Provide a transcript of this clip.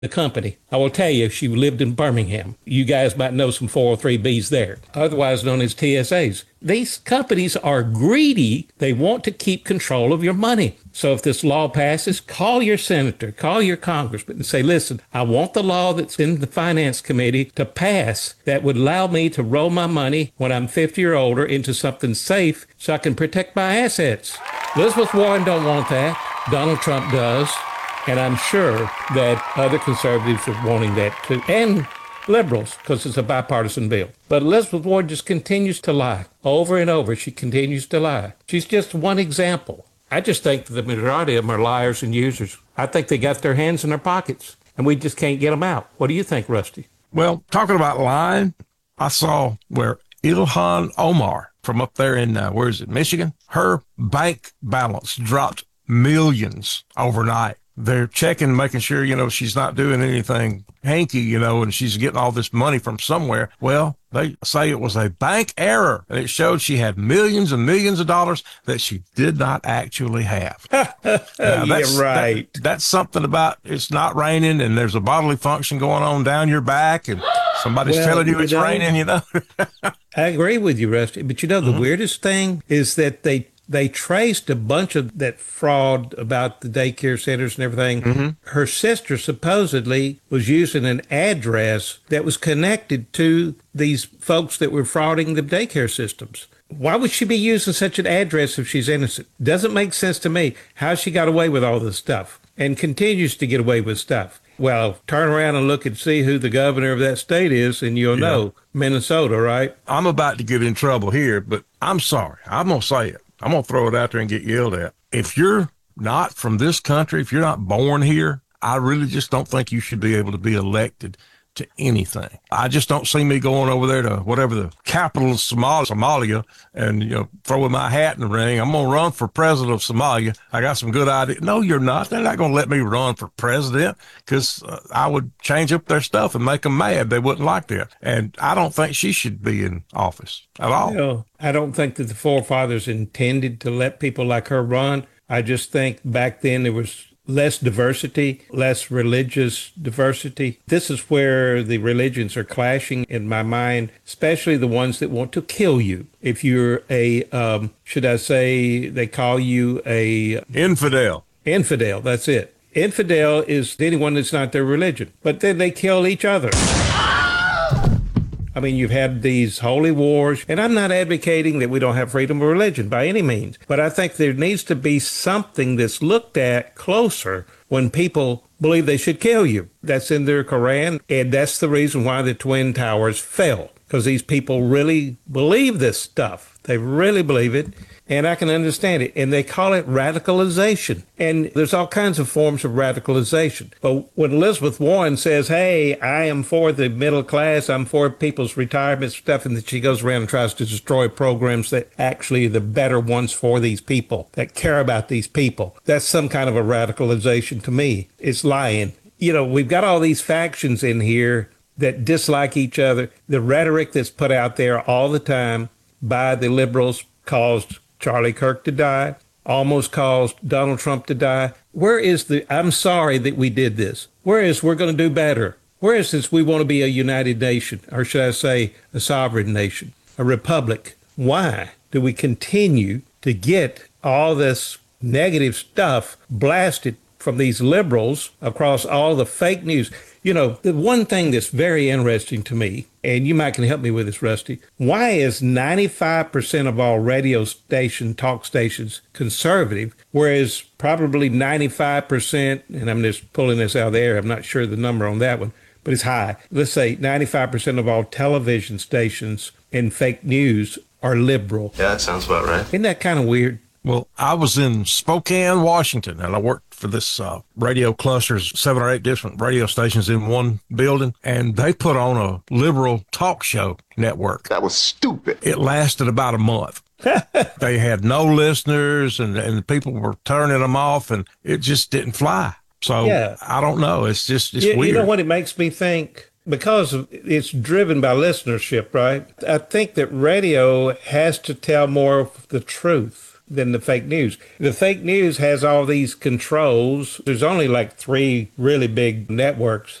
the company. I will tell you, she lived in Birmingham. You guys might know some 403Bs there, otherwise known as TSAs. These companies are greedy. They want to keep control of your money. So if this law passes, call your senator, call your congressman and say, listen, I want the law that's in the finance committee to pass that would allow me to roll my money when I'm 50 or older into something safe so I can protect my assets. Elizabeth Warren don't want that. Donald Trump does. And I'm sure that other conservatives are wanting that too, and liberals, because it's a bipartisan bill. But Elizabeth Warren just continues to lie. Over and over, she continues to lie. She's just one example. I just think that the majority of them are liars and users. I think they got their hands in their pockets, and we just can't get them out. What do you think, Rusty? Well, talking about lying, I saw where Ilhan Omar from up there in, where is it, Michigan? Her bank balance dropped millions overnight. They're checking, making sure, she's not doing anything hanky, and she's getting all this money from somewhere. Well, they say it was a bank error, and it showed she had millions and millions of dollars that she did not actually have. Yeah, right. That's something about it's not raining, and there's a bodily function going on down your back, and somebody's telling you it's raining, I agree with you, Rusty. But the weirdest thing is that they traced a bunch of that fraud about the daycare centers and everything. Her sister supposedly was using an address that was connected to these folks that were frauding the daycare systems. Why would she be using such an address if she's innocent? Doesn't make sense to me how she got away with all this stuff and continues to get away with stuff. Well, turn around and look and see who the governor of that state is, and you'll know. Minnesota, right? I'm about to get in trouble here, but I'm sorry. I'm going to say it. I'm going to throw it out there and get yelled at. If you're not from this country, if you're not born here, I really just don't think you should be able to be elected to anything. I just don't see me going over there to whatever the capital of Somalia and, throwing my hat in the ring. I'm going to run for president of Somalia. I got some good ideas. No, you're not. They're not going to let me run for president because I would change up their stuff and make them mad. They wouldn't like that. And I don't think she should be in office at all. I don't think that the forefathers intended to let people like her run. I just think back then there was less diversity, less religious diversity. This is where the religions are clashing in my mind, especially the ones that want to kill you. If you're should I say, they call you a infidel. Infidel, that's it. Infidel is anyone that's not their religion. But then they kill each other. I mean, you've had these holy wars, and I'm not advocating that we don't have freedom of religion by any means, but I think there needs to be something that's looked at closer when people believe they should kill you. That's in their Quran, and that's the reason why the Twin Towers fell, because these people really believe this stuff. They really believe it, and I can understand it. And they call it radicalization. And there's all kinds of forms of radicalization. But when Elizabeth Warren says, hey, I am for the middle class, I'm for people's retirement stuff, and that she goes around and tries to destroy programs that actually are the better ones for these people, that care about these people, that's some kind of a radicalization to me. It's lying. We've got all these factions in here that dislike each other. The rhetoric that's put out there all the time by the liberals caused Charlie Kirk to die, almost caused Donald Trump to die. Where is I'm sorry that we did this. Where is we're going to do better? Where is this we want to be a united nation, or should I say a sovereign nation, a republic? Why do we continue to get all this negative stuff blasted from these liberals across all the fake news? The one thing that's very interesting to me, and you might can help me with this, Rusty, why is 95% of all radio station, talk stations conservative, whereas probably 95%, and I'm just pulling this out of the air, I'm not sure the number on that one, but it's high. Let's say 95% of all television stations and fake news are liberal. Yeah, that sounds about right. Isn't that kind of weird? Well, I was in Spokane, Washington, and I worked for this radio clusters, 7 or 8 different radio stations in one building, and they put on a liberal talk show network. That was stupid. It lasted about a month. They had no listeners, and people were turning them off, and it just didn't fly. So yeah. I don't know. It's weird. You know what it makes me think? Because it's driven by listenership, right? I think that radio has to tell more of the truth. than the fake news. The fake news has all these controls. There's only like three really big networks